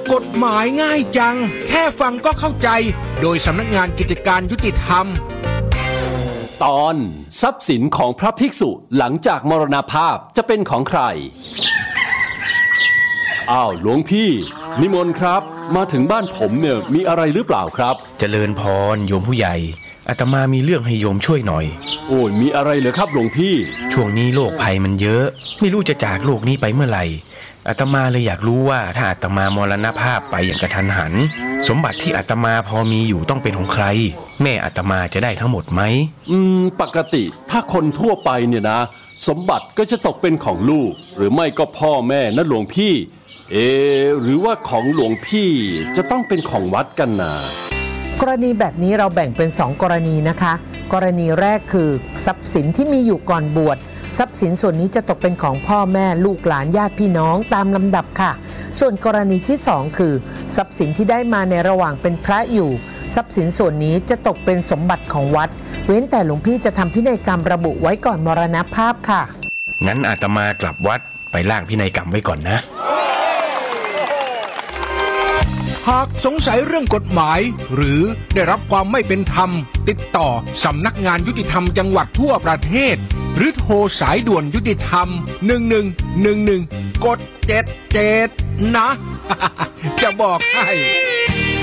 กฎหมายง่ายจังแค่ฟังก็เข้าใจโดยสำนักงานกิจการยุติธรรมตอนทรัพย์สินของพระภิกษุหลังจากมรณภาพจะเป็นของใครอ้าวหลวงพี่นิมนต์ครับมาถึงบ้านผมเนี่ยมีอะไรหรือเปล่าครับเจริญพรโยมผู้ใหญ่อาตมามีเรื่องให้โยมช่วยหน่อยโอ้ยมีอะไรเหรอครับหลวงพี่ช่วงนี้โรคภัยมันเยอะไม่รู้จะจากโลกนี้ไปเมื่อไหร่อาตมาเลยอยากรู้ว่าถ้าอาตมามรณภาพไปอย่างกระทันหันสมบัติที่อาตมาพอมีอยู่ต้องเป็นของใครแม่อาตมาจะได้ทั้งหมดไหมปกติถ้าคนทั่วไปเนี่ยนะสมบัติก็จะตกเป็นของลูกหรือไม่ก็พ่อแม่นะหลวงพี่หรือว่าของหลวงพี่จะต้องเป็นของวัดกันนะกรณีแบบนี้เราแบ่งเป็น2กรณีนะคะกรณีแรกคือทรัพย์สินที่มีอยู่ก่อนบวชทรัพย์สินส่วนนี้จะตกเป็นของพ่อแม่ลูกหลานญาติพี่น้องตามลำดับค่ะส่วนกรณีที่2คือทรัพย์สินที่ได้มาในระหว่างเป็นพระอยู่ทรัพย์สินส่วนนี้จะตกเป็นสมบัติของวัดเว้นแต่หลวงพี่จะทำพินัยกรรมระบุไว้ก่อนมรณภาพค่ะงั้นอาตมากลับวัดไปร่างพินัยกรรมไว้ก่อนนะหากสงสัยเรื่องกฎหมายหรือได้รับความไม่เป็นธรรมติดต่อสำนักงานยุติธรรมจังหวัดทั่วประเทศหรือโทรสายด่วนยุติธรรม1111กด77นะ จะบอกให้